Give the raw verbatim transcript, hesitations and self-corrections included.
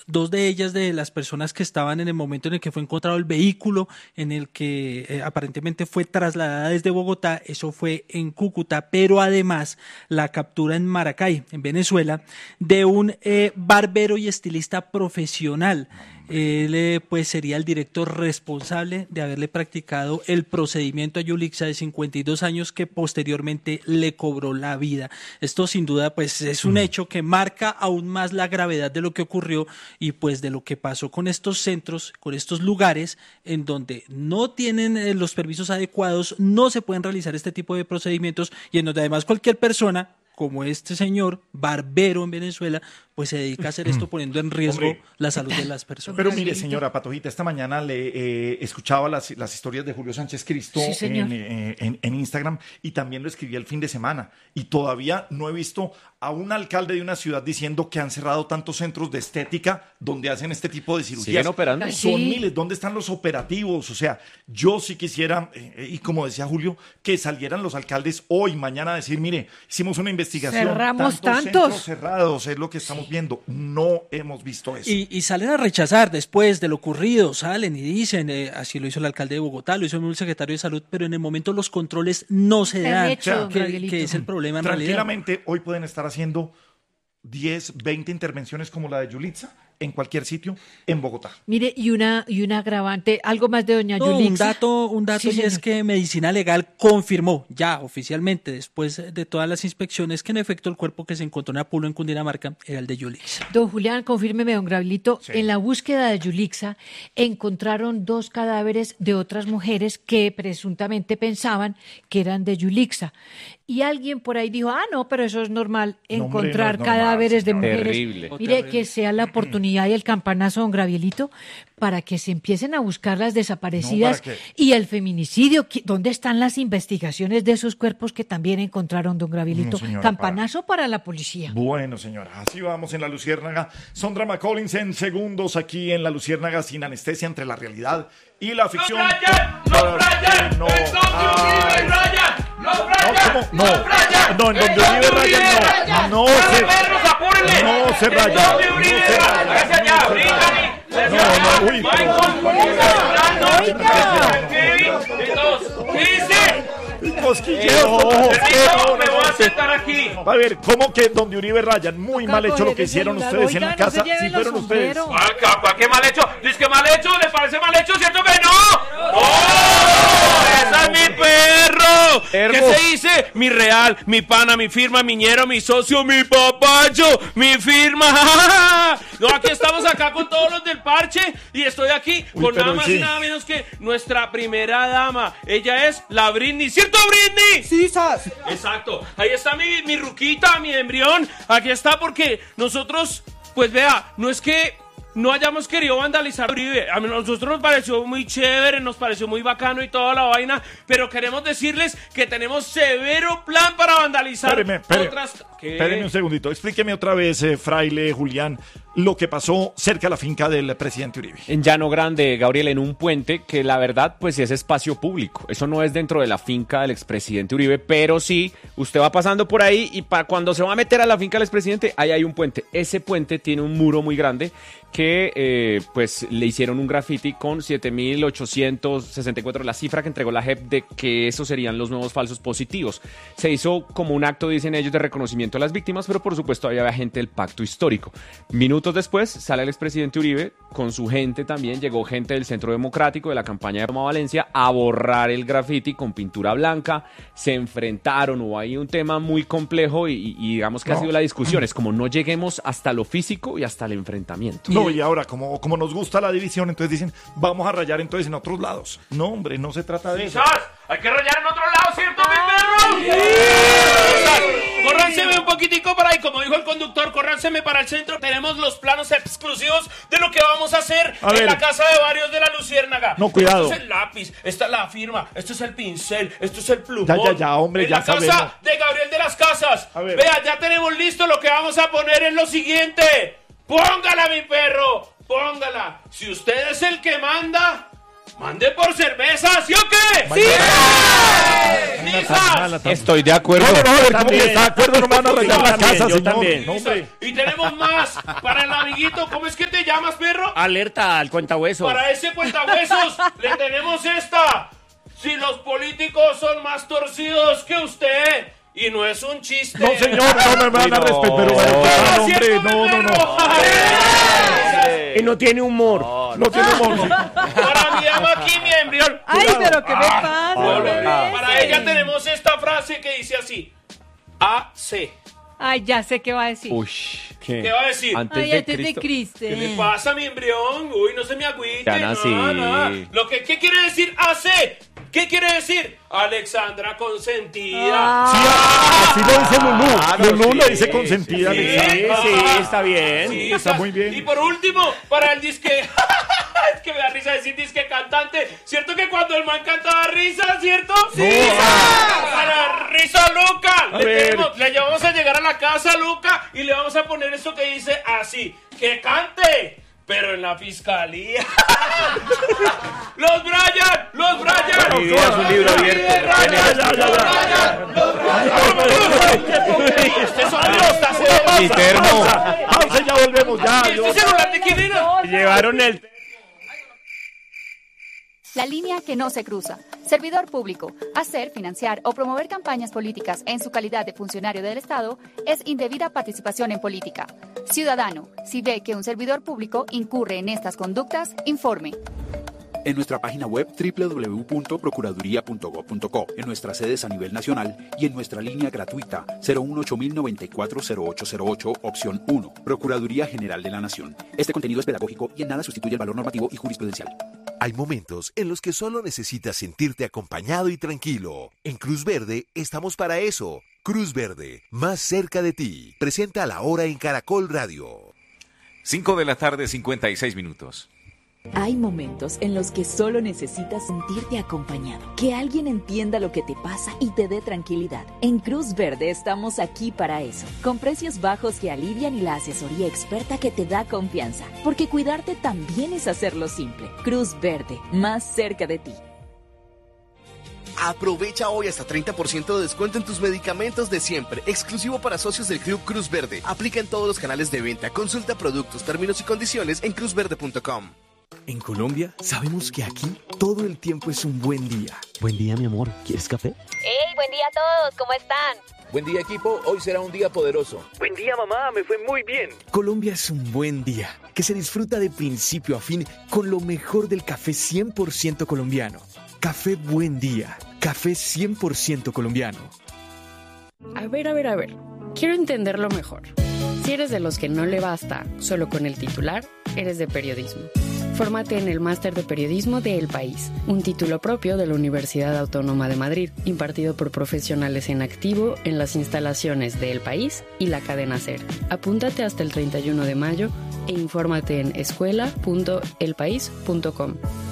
dos de ellas de las personas que estaban en el momento en el que fue encontrado el vehículo, en el que eh, aparentemente fue trasladada desde Bogotá, eso fue en Cúcuta, pero además la captura en Maracay, en Venezuela, de un eh, barbero y estilista profesional. Él eh, pues sería el director responsable de haberle practicado el procedimiento a Yulixa, de cincuenta y dos años, que posteriormente le cobró la vida. Esto sin duda pues es un hecho que marca aún más la gravedad de lo que ocurrió y pues de lo que pasó con estos centros, con estos lugares en donde no tienen eh, los permisos adecuados, no se pueden realizar este tipo de procedimientos y en donde además cualquier persona como este señor barbero en Venezuela, pues se dedica a hacer esto poniendo en riesgo Hombre, la salud de las personas. Pero mire, señora Patojita, esta mañana le eh, escuchaba las, las historias de Julio Sánchez Cristo sí, en, eh, en, en Instagram y también lo escribí el fin de semana. Y todavía no he visto a un alcalde de una ciudad diciendo que han cerrado tantos centros de estética donde hacen este tipo de cirugías. ¿Siguen operando? Son Sí. miles. ¿Dónde están los operativos? O sea, yo sí quisiera, eh, y como decía Julio, que salieran los alcaldes hoy, mañana a decir, mire, hicimos una investigación. Cerramos tantos tantos. centros cerrados, es lo que estamos viendo. No hemos visto eso. Y, y salen a rechazar después de lo ocurrido, salen y dicen, eh, así lo hizo el alcalde de Bogotá, lo hizo el secretario de Salud, pero en el momento los controles no se Se han dan, hecho, don que, Gabrielito. que es el problema en realidad. Tranquilamente, hoy pueden estar haciendo diez, veinte intervenciones como la de Yulitza en cualquier sitio en Bogotá. Mire, y una y un agravante, algo más de doña No, un Yulixa. dato, un dato Sí, y es señor. que Medicina Legal confirmó ya oficialmente, después de todas las inspecciones, que en efecto el cuerpo que se encontró en Apulo, en Cundinamarca, era el de Yulixa. Don Julián, confírmeme, don Gabrielito, Sí. en la búsqueda de Yulixa encontraron dos cadáveres de otras mujeres que presuntamente pensaban que eran de Yulixa. Y alguien por ahí dijo, ah, no, pero eso es normal, No, hombre, encontrar no es normal, cadáveres de señor. mujeres. Terrible. Mire, Terrible. que sea la oportunidad y el campanazo, don Gabrielito, para que se empiecen a buscar las desaparecidas No, para que- y el feminicidio. ¿Qui- ¿Dónde están las investigaciones de esos cuerpos que también encontraron, don Gabrielito? No, señora, Campanazo para la policía. Bueno, señora, así vamos en La Luciérnaga. Son Drama Collins en segundos aquí en La Luciérnaga, sin anestesia entre la realidad y la ficción. ¡Los Brian! ¡Los Brian! No, ¡En donde Uribe ay. Ryan! ¡Los No, Brian! ¿cómo? No, ¡Los Brian! no, en donde Uribe Ryan no, no se, ¡Perros, apúrenle! no se ¡En raya, donde no Uribe se Ryan! raya, ¡Hágase allá! no se ¡Bríncale! No, no, uy, ¿Qué dice? cosquilleo. Permiso, me voy a sentar aquí. A ver, ¿cómo que donde Uribe Ryan? Muy Toca mal hecho lo coger que el hicieron celular. ustedes en Oiga, la no casa. se lleven Si los fueron ustedes. sombreros. Ah, capa, ¿qué mal hecho? ¿Dice que mal hecho? ¿Le parece mal hecho? ¿Cierto que no? ¡Oh! ¡Esa es mi perro! ¿Qué Hermo. se dice? Mi real, mi pana, mi firma, mi ñero, mi socio, mi papacho, mi firma. No, aquí estamos acá con todos los del parche y estoy aquí Uy, con pero nada más sí. y nada menos que nuestra primera dama. Ella es la Britney. ¿Cierto, Britney? Sí, sas. Exacto. Ahí está mi, mi ruquita, mi embrión. Aquí está porque nosotros, pues vea, no es que no hayamos querido vandalizar a Uribe. A nosotros nos pareció muy chévere, nos pareció muy bacano y toda la vaina, pero queremos decirles que tenemos severo plan para vandalizar Espéreme, espéreme. otras... ¿Qué? Espéreme un segundito. Explíqueme otra vez, eh, fraile Julián, lo que pasó cerca de la finca del presidente Uribe. En Llano Grande, Gabriel, en un puente que la verdad pues es espacio público. Eso no es dentro de la finca del expresidente Uribe, pero sí, usted va pasando por ahí y para cuando se va a meter a la finca del expresidente, ahí hay un puente. Ese puente tiene un muro muy grande que eh, pues le hicieron un graffiti con siete mil ochocientos sesenta y cuatro, la cifra que entregó la J E P de que esos serían los nuevos falsos positivos. Se hizo como un acto, dicen ellos, de reconocimiento a las víctimas, pero por supuesto había gente del pacto histórico. Minutos después sale el expresidente Uribe, con su gente también, llegó gente del Centro Democrático, de la campaña de Roma Valencia, a borrar el graffiti con pintura blanca, se enfrentaron, hubo ahí un tema muy complejo y, y digamos que No. ha sido la discusión, es como no lleguemos hasta lo físico y hasta el enfrentamiento. No, y ahora, como, como nos gusta la división, entonces dicen, vamos a rayar entonces en otros lados. No, hombre, no se trata de eso. Quizás hay que rayar en otro lado, ¿cierto, mi perro? Quizás. Córranseme un poquitico para ahí, como dijo el conductor, córranseme para el centro. Tenemos los planos exclusivos de lo que vamos a hacer A en ver. la casa de varios de la Luciérnaga. No, cuidado. Esto es el lápiz, esta es la firma, esto es el pincel, esto es el plumón. Ya, ya, ya, hombre, en ya la casa sabemos. de Gabriel de las Casas. A ver. Vea, ya tenemos listo lo que vamos a poner en lo siguiente. Póngala, mi perro, póngala. Si usted es el que manda, Mande por cerveza, ¿sí o qué? ¡Sí! ¡Lijas! Estoy de acuerdo. No, no, no, a ver, ¿cómo también. que está de acuerdo? No me van a rayar Yo la también, casa, yo señor. también. No, hombre. Y tenemos más para el amiguito. ¿Cómo es que te llamas, perro? Alerta al cuentahueso. Para ese cuentahuesos le tenemos esta. Si los políticos son más torcidos que usted. Y no es un chiste. No, señor, no me van a No. respetar, pero Ah, no, hombre, ¿cierto, no, no, no. perro? Y no tiene humor. No tiene humor. Para mi ama aquí, mi embrión. Ay, pero ¿qué me pasa? Para, para ella tenemos esta frase que dice así. A C. Ay, ya sé qué va a decir. Uy, ¿qué? ¿Qué va a decir? Antes Ay, de antes de Cristo. Cristo. ¿Qué le pasa, mi embrión? Uy, no se me agüite. Ya nada, nací. nada. Lo que, ¿Qué quiere decir A C? ¿Qué quiere decir? Alexandra consentida. Sí, así lo dice Lulú. Claro, Lulú sí, le dice consentida. Sí, Alexandra. sí, está bien. Sí, está o sea, muy bien. Y por último, para el disque... es que me da risa decir disque cantante. ¿Cierto que cuando el man cantaba risa, cierto? Sí. Para risa Luca. A Le, ver. tenemos- le llevamos a llegar a la casa, Luca, y le vamos a poner esto que dice así. ¡Que cante! Pero en la fiscalía. ¡¡Los Brian! ¡Los Brian! Mi vida es un libro abierto. ¡Los Brian! ¡Los Brian! Este sonido está cero. Mi termo. Pausa, ya volvemos, ya. ¿Y este celular de quién era? Llevaron el... La línea que no se cruza. Servidor público. Hacer, financiar o promover campañas políticas en su calidad de funcionario del Estado es indebida participación en política. Ciudadano, si ve que un servidor público incurre en estas conductas, informe. En nuestra página web doble u doble u doble u punto procuraduría punto gob punto co, en nuestras sedes a nivel nacional y en nuestra línea gratuita cero uno ocho mil noventa y cuatro cero ocho cero ocho, opción uno, Procuraduría General de la Nación. Este contenido es pedagógico y en nada sustituye el valor normativo y jurisprudencial. Hay momentos en los que solo necesitas sentirte acompañado y tranquilo. En Cruz Verde estamos para eso. Cruz Verde, más cerca de ti. Presenta La Hora en Caracol Radio. cinco de la tarde, cincuenta y seis minutos. Hay momentos en los que solo necesitas sentirte acompañado, que alguien entienda lo que te pasa y te dé tranquilidad. En Cruz Verde estamos aquí para eso, con precios bajos que alivian y la asesoría experta que te da confianza, porque cuidarte también es hacerlo simple. Cruz Verde, más cerca de ti. Aprovecha hoy hasta treinta por ciento de descuento en tus medicamentos de siempre, exclusivo para socios del Club Cruz Verde. Aplica en todos los canales de venta. Consulta productos, términos y condiciones en cruz verde punto com. En Colombia, sabemos que aquí todo el tiempo es un buen día. Buen día, mi amor. ¿Quieres café? ¡Hey, buen día a todos! ¿Cómo están? Buen día, equipo. Hoy será un día poderoso. Buen día, mamá. Me fue muy bien. Colombia es un buen día, que se disfruta de principio a fin con lo mejor del café cien por ciento colombiano. Café Buen Día. Café cien por ciento colombiano. A ver, a ver, a ver. Quiero entenderlo mejor. Si eres de los que no le basta solo con el titular, eres de periodismo. Fórmate en el Máster de Periodismo de El País, un título propio de la Universidad Autónoma de Madrid, impartido por profesionales en activo en las instalaciones de El País y la cadena SER. Apúntate hasta el treinta y uno de mayo e infórmate en escuela punto el país punto com.